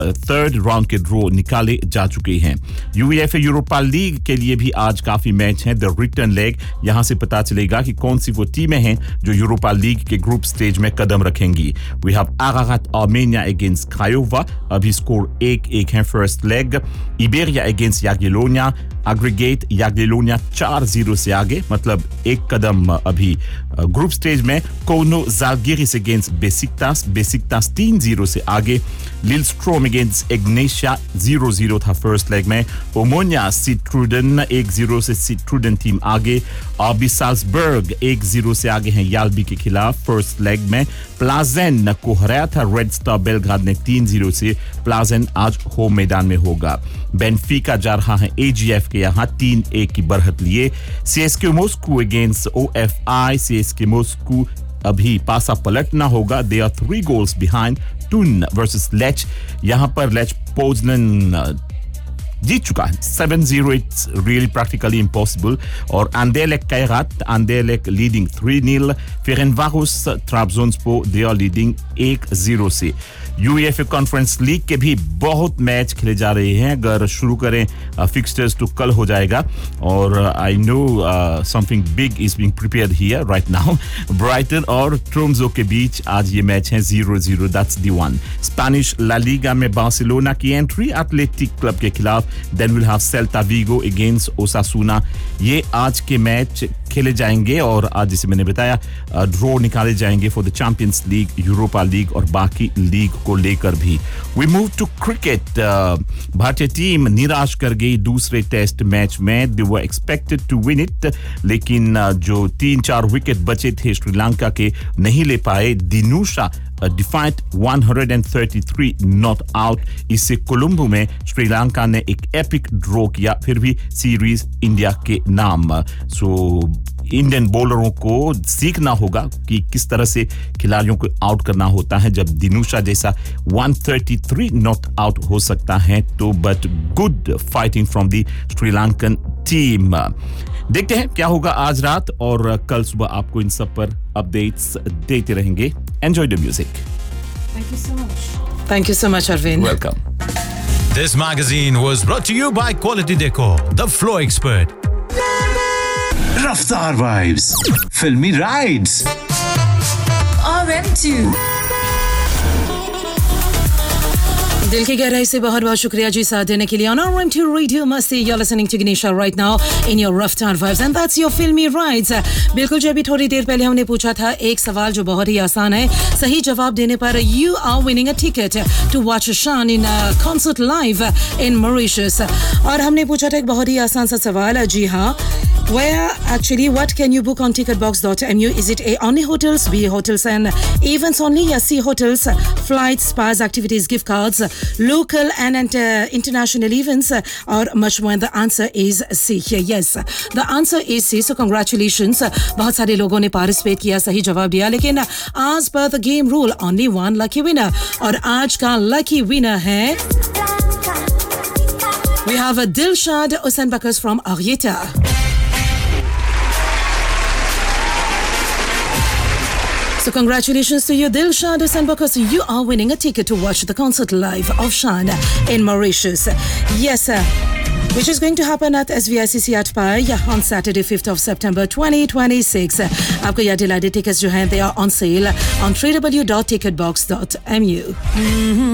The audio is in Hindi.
थर्ड राउंड के ड्रॉ निकाले जा चुके हैं। यूएफए यूरोपा लीग के लिए भी आज काफी मैच हैं। द रिटर्न लेग, यहां से पता चलेगा कि कौन सी वो टीमें हैं जो यूरोपा लीग के ग्रुप स्टेज में कदम रखेंगी। We have Ararat Armenia against Craiova, अभी स्कोर 1-1 है फर्स्ट लेग। इबेरिया अगेंस्ट यागिलोनिया, एग्रीगेट यागिलोनिया 4-0 से आगे, मतलब एक कदम अभी ग्रुप स्टेज में। कोनो ज़ालगिरिस अगेंस्ट बेसिक्तास 3-0 से आगे। लिलस्ट्रोम अगेंस्ट इग्नेशिया 0-0 था फर्स्ट लेग में। ओमोनिया सिट्रूडन 1-0 से सिट्रूडन टीम आगे। आरबी साल्सबर्ग 1-0 से आगे हैं याल्बी के खिलाफ फर्स्ट लेग में। प्लाजेन को हराया था रेड स्टार बेलग्राद ने 3-0 से। प्लाजेन आज होम मैदान में होगा। बेनफिका जा रहा है एजीएफ के यहाँ 3-1 की बढ़त लिए। CSK Moscow against ओएफआई, CSK Moscow अभी पासा पलटना होगा। They are 3 goals behind। Twin versus latch, यहां पर लेच पोजनन जीत चुका है 7-0। It's really practically impossible. और अंडेलेक कैरात, अंडेलेक लीडिंग 3-0। फेरेनवारोस ट्राब्जोनस्पोर दे आर लीडिंग 1-0 से। यूएफए कॉन्फ्रेंस लीग के भी बहुत मैच खेले जा रहे हैं। अगर शुरू करें फिक्सचर्स तो कल हो जाएगा। और I know something big is being prepared here right now. Brighton और ट्रोम्सो के बीच आज ये मैच है 0-0, that's the one. Spanish La Liga में बार्सिलोना की एंट्री एथलेटिक क्लब के खिलाफ। Then will have Celta Vigo against ओसासुना। ये आज के मैच खेले जाएंगे और आज जैसे मैंने बताया ड्रॉ निकाले जाएंगे for the champions league, Europa league और बाकी लीग को लेकर भी। We move to cricket. भारतीय टीम निराश कर गई दूसरे टेस्ट मैच में। दे were expected to win it, लेकिन जो 3-4 विकेट बचे थे श्रीलंका के नहीं ले पाए। Dinusha डिफाइट 133 not out. इससे कोलंबो में श्रीलंका ने एक एपिक ड्रॉ किया, फिर भी सीरीज इंडिया के नाम। सो इंडियन बॉलरों को सीखना होगा कि किस तरह से खिलाड़ियों को आउट करना होता है जब दिनुशा जैसा 133 नॉट आउट हो सकता है तो। But good fighting from the Sri Lankan team. देखते हैं क्या होगा आज रात और कल सुबह आपको इन सब पर अपडेट्स देते रहेंगे। Enjoy the music. Thank you so much. Thank you so much, Arvind. Welcome. This magazine was brought to you by Quality Decor, the floor expert. Raftaar Vibes, Filmy Rides, RM2. दिल की गहराई से बहुत बहुत शुक्रिया जी साथ देने के लिए on RM2 Radio Masti. You're listening to Ganesha right now in your Raftaar Vibes and that's your Filmy Rides. बिल्कुल जो अभी थोड़ी देर पहले हमने पूछा था एक सवाल जो बहुत ही आसान है, सही जवाब देने पर you are winning a ticket to watch Shan in a concert live in Mauritius. और हमने पूछा था एक बहुत ही आसान सा सवाल, जी हाँ, where actually what can you book on ticketbox.mu? Is it A, only hotels, B, hotels and events only, या C, hotels, flights, spas, activities, gift cards, local and international events, or much more? And the answer is C. Yes, the answer is C. So congratulations. बहुत सारे लोगों ने पार्टिसिपेट किया, सही जवाब दिया, लेकिन as per the game rule only one lucky winner. और आज का lucky winner है we have a Dilshad Osenbakas from Arieta. So congratulations to you, Dilshad Osenbakas. You are winning a ticket to watch the concert live of Shan in Mauritius. Yes, which is going to happen at SVICC at Pai on Saturday 5th of September 2026. आपको याद दिला दे, tickets जो हैं they are on sale on www.ticketbox.mu.